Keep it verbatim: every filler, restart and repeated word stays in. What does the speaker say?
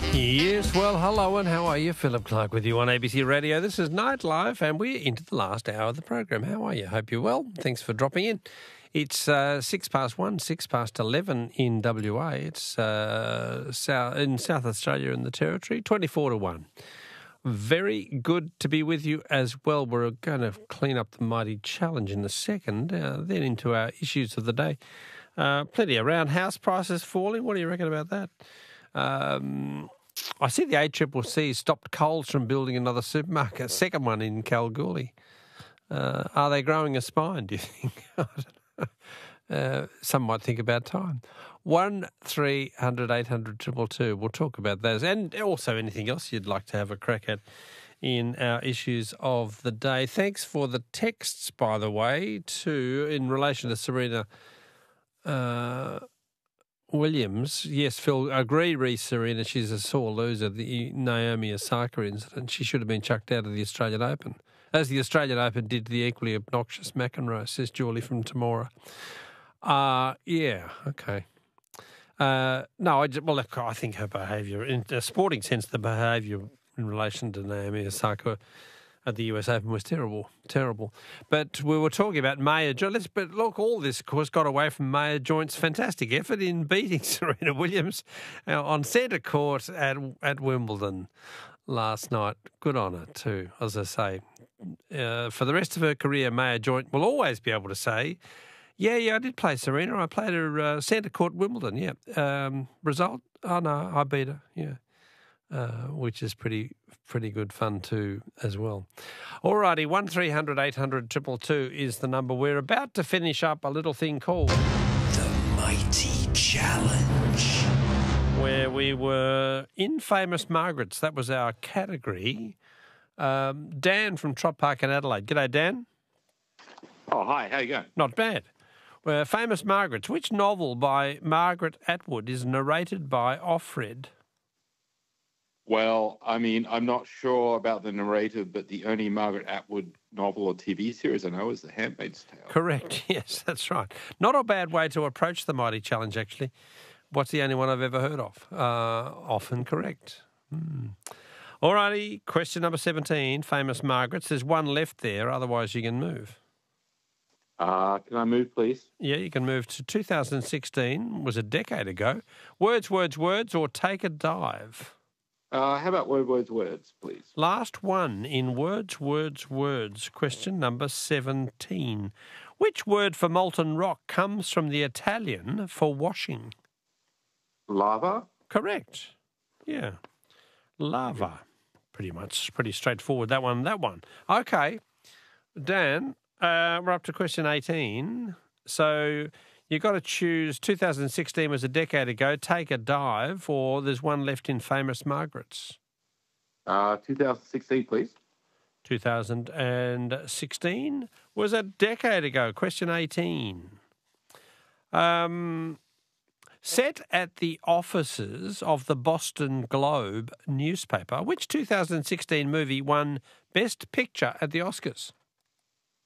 Yes, well, hello and how are you? Philip Clark with you on A B C Radio. This is Nightlife and we're into the last hour of the program. How are you? Hope you're well. Thanks for dropping in. It's uh, six past one, six past eleven in W A. It's uh, south, in South Australia and the Territory, twenty-four to one. Very good to be with you as well. We're going to clean up the mighty challenge in a second, uh, then into our issues of the day. Uh, plenty around. House prices falling. What do you reckon about that? Um... I see the A C C C stopped Coles from building another supermarket, a second one in Kalgoorlie. Uh, are they growing a spine, do you think? I don't know. Uh, some might think about time. one three hundred eight hundred two two two. We'll talk about those and also anything else you'd like to have a crack at in our issues of the day. Thanks for the texts, by the way, too, in relation to Serena uh Williams. Yes, Phil, agree, Reece Serena. She's a sore loser. The Naomi Osaka incident. She should have been chucked out of the Australian Open, as the Australian Open did the equally obnoxious McEnroe, says Julie from Temora. Uh, yeah, okay. Uh, no, I, just, well, look, I think her behaviour, in a sporting sense, the behaviour in relation to Naomi Osaka at the U S Open was terrible, terrible. But we were talking about Maya Joyce. But look, all this, of course, got away from Maya Joyce's fantastic effort in beating Serena Williams uh, on centre court at at Wimbledon last night. Good on her, too, as I say. Uh, for the rest of her career, Maya Joyce will always be able to say, yeah, yeah, I did play Serena. I played her uh, centre court Wimbledon, yeah. Um, result? Oh, no, I beat her, yeah. Uh, which is pretty pretty good fun too as well. All righty, one three hundred eight hundred two two two is the number. We're about to finish up a little thing called The Mighty Challenge, where we were in Famous Margaret's. That was our category. Um, Dan from Trop Park in Adelaide. G'day, Dan. Oh, hi. How you going? Not bad. We're Famous Margaret's. Which novel by Margaret Atwood is narrated by Offred? Well, I mean, I'm not sure about the narrator, but the only Margaret Atwood novel or T V series I know is The Handmaid's Tale. Correct, yes, that's right. Not a bad way to approach the mighty challenge, actually. What's the only one I've ever heard of? Uh, often correct. Hmm. All righty, question number seventeen, Famous Margaret's. There's one left there, otherwise you can move. Uh, can I move, please? Yeah, you can move to two thousand sixteen, was a decade ago. Words, words, words, or Take a Dive. Uh, how about word, words, words, please? Last one in words, words, words. Question number seventeen. Which word for molten rock comes from the Italian for washing? Lava? Correct. Yeah. Lava. Pretty much, pretty straightforward, that one, that one. Okay. Dan, uh, we're up to question eighteen. So you've got to choose, two thousand sixteen was a decade ago, Take a Dive, or there's one left in Famous Margaret's. Uh, two thousand sixteen, please. two thousand sixteen was a decade ago. Question eighteen. Um, set at the offices of the Boston Globe newspaper, which two thousand sixteen movie won Best Picture at the Oscars?